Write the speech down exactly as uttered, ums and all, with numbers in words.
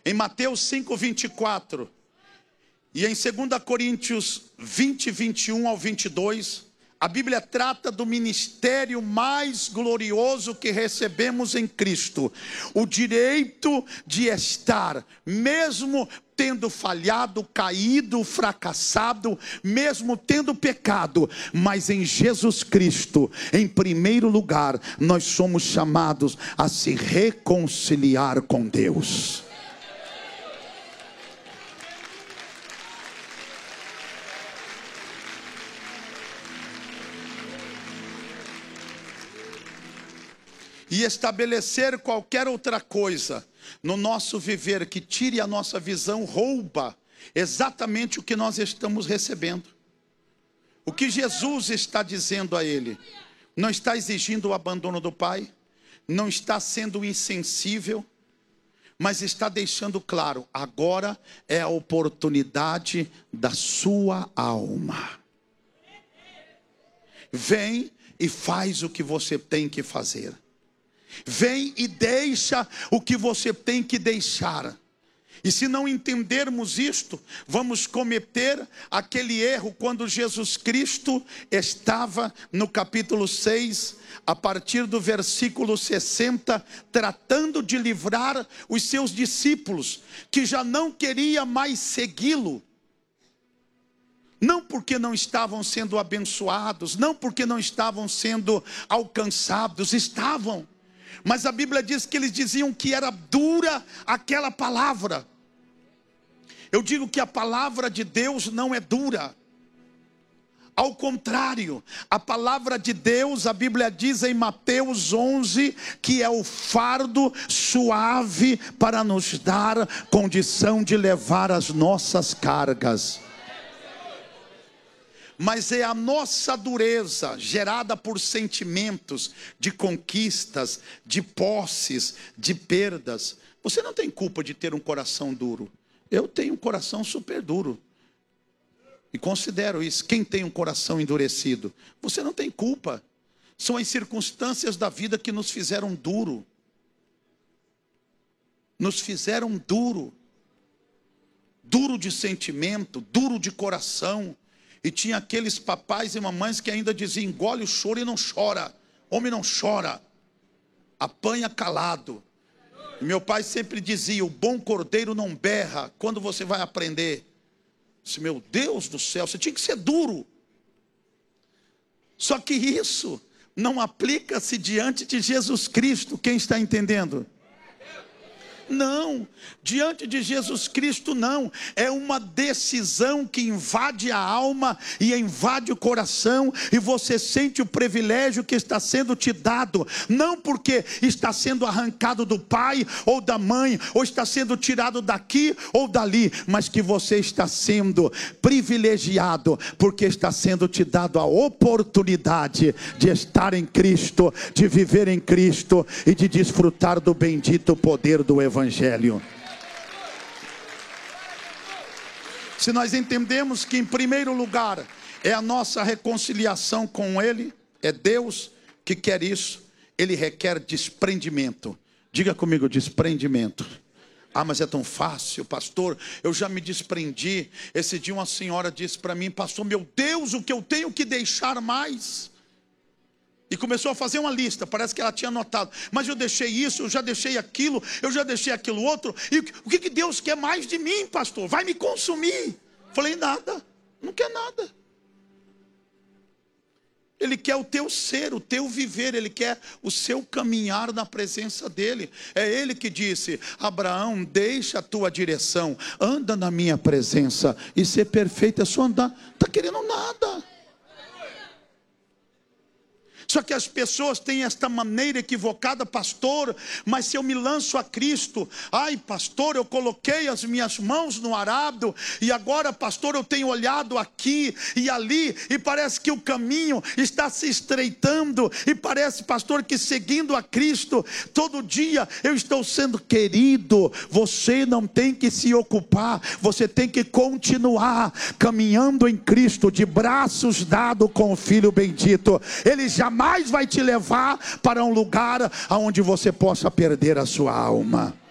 Em Mateus cinco, vinte e quatro, e em dois Coríntios vinte, vinte e um ao vinte e dois, a Bíblia trata do ministério mais glorioso que recebemos em Cristo. O direito de estar, mesmo tendo falhado, caído, fracassado, mesmo tendo pecado, mas em Jesus Cristo, em primeiro lugar, nós somos chamados a se reconciliar com Deus. E estabelecer qualquer outra coisa no nosso viver que tire a nossa visão, rouba exatamente o que nós estamos recebendo. O que Jesus está dizendo a ele, não está exigindo o abandono do Pai, não está sendo insensível, mas está deixando claro, agora é a oportunidade da sua alma. Vem e faz o que você tem que fazer. Vem e deixa o que você tem que deixar. E se não entendermos isto, vamos cometer aquele erro quando Jesus Cristo estava no capítulo seis, a partir do versículo sessenta, tratando de livrar os seus discípulos, que já não queria mais segui-lo. Não porque não estavam sendo abençoados, não porque não estavam sendo alcançados, estavam. Mas a Bíblia diz que eles diziam que era dura aquela palavra. Eu digo que a palavra de Deus não é dura. Ao contrário, a palavra de Deus, a Bíblia diz em Mateus onze, que é o fardo suave para nos dar condição de levar as nossas cargas. Mas é a nossa dureza, gerada por sentimentos de conquistas, de posses, de perdas. Você não tem culpa de ter um coração duro. Eu tenho um coração super duro. E considero isso. Quem tem um coração endurecido? Você não tem culpa. São as circunstâncias da vida que nos fizeram duro. Nos fizeram duro. Duro de sentimento, duro de coração. E tinha aqueles papais e mamães que ainda diziam, engole o choro e não chora. Homem não chora, apanha calado. E meu pai sempre dizia, o bom cordeiro não berra. Quando você vai aprender? Eu disse, meu Deus do céu, você tinha que ser duro. Só que isso não aplica-se diante de Jesus Cristo. Quem está entendendo? Não, diante de Jesus Cristo não, é uma decisão que invade a alma e invade o coração, e você sente o privilégio que está sendo te dado, não porque está sendo arrancado do pai ou da mãe, ou está sendo tirado daqui ou dali, mas que você está sendo privilegiado, porque está sendo te dado a oportunidade de estar em Cristo, de viver em Cristo e de desfrutar do bendito poder do Evangelho. Evangelho. Se nós entendemos que em primeiro lugar é a nossa reconciliação com Ele, é Deus que quer isso, Ele requer desprendimento. Diga comigo, desprendimento. Ah, mas é tão fácil, pastor, eu já me desprendi. Esse dia uma senhora disse para mim, pastor, meu Deus, o que eu tenho que deixar mais? E começou a fazer uma lista, parece que ela tinha anotado. Mas eu deixei isso, eu já deixei aquilo, eu já deixei aquilo outro. E o que Deus quer mais de mim, pastor? Vai me consumir. Falei, nada, não quer nada. Ele quer o teu ser, o teu viver, Ele quer o seu caminhar na presença dEle. É Ele que disse, Abraão, deixa a tua direção, anda na minha presença, e ser perfeito é só andar. Não está querendo nada. Só que as pessoas têm esta maneira equivocada, pastor, mas se eu me lanço a Cristo, ai pastor, eu coloquei as minhas mãos no arado, e agora pastor, eu tenho olhado aqui e ali, e parece que o caminho está se estreitando, e parece pastor que seguindo a Cristo, todo dia eu estou sendo querido. Você não tem que se ocupar, você tem que continuar caminhando em Cristo, de braços dados com o Filho bendito. Ele jamais vai te levar para um lugar onde você possa perder a sua alma.